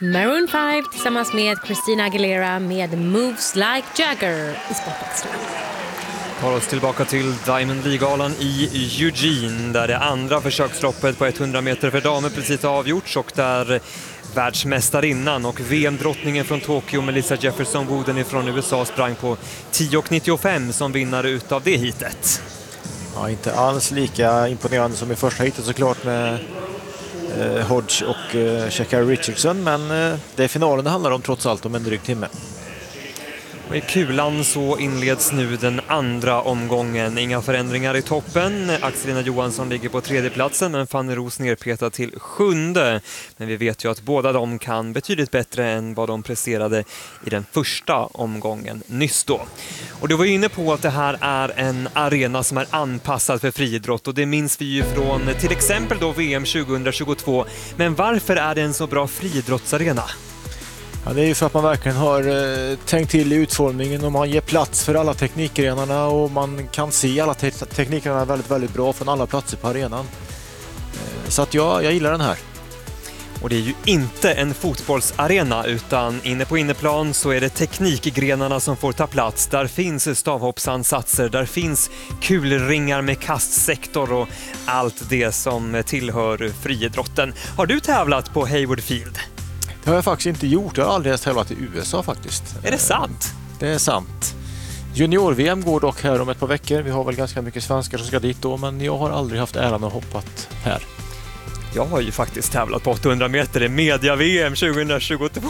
Maroon 5 tillsammans med Christina Aguilera med Moves Like Jagger i Sportextra. Tar oss tillbaka till Diamond League-galan i Eugene där det andra försöksloppet på 100 meter för damer precis avgjorts och där världsmästarinnan och VM-drottningen från Tokyo Melissa Jefferson Wooden från USA sprang på 10,95 som vinnare utav det hitet. Ja, inte alls lika imponerande som i första hitet såklart med Hodge och Sha'Carri Richardson, men det är finalen det handlar om trots allt om en dryg timme. Och i kulan så inleds nu den andra omgången. Inga förändringar i toppen. Axelina Johansson ligger på tredje platsen men Fanny Roos nerpetad till sjunde. Men vi vet ju att båda de kan betydligt bättre än vad de presterade i den första omgången nyss då. Och du var inne på att det här är en arena som är anpassad för friidrott och det minns vi ju från till exempel då VM 2022. Men varför är det en så bra friidrottsarena? Ja, det är ju för att man verkligen har tänkt till i utformningen och man ger plats för alla teknikgrenarna och man kan se alla teknikgrenarna väldigt, väldigt bra från alla platser på arenan. Så att jag gillar den här. Och det är ju inte en fotbollsarena utan inne på inneplan så är det teknikgrenarna som får ta plats. Där finns stavhoppsansatser, där finns kulringar med kastsektor och allt det som tillhör friidrotten. Har du tävlat på Hayward Field? Det har jag faktiskt inte gjort. Jag har aldrig tävlat i USA faktiskt. Är det sant? Det är sant. Junior-VM går dock här om ett par veckor. Vi har väl ganska mycket svenskar som ska dit då, men jag har aldrig haft äran att hoppat här. Jag har ju faktiskt tävlat på 800 meter i Media-VM 2022.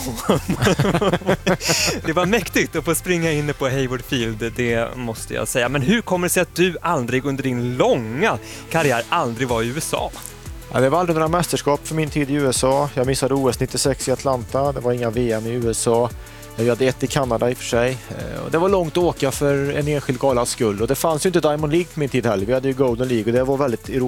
Det var mäktigt att få springa inne på Hayward Field, det måste jag säga. Men hur kommer det sig att du aldrig under din långa karriär aldrig var i USA? Ja, det var aldrig några mästerskap för min tid i USA. Jag missade OS 96 i Atlanta. Det var inga VM i USA. Vi hade ett i Kanada i och för sig. Och det var långt att åka för en enskild galas skull. Och det fanns ju inte Diamond League på min tid heller. Vi hade ju Golden League och det var väldigt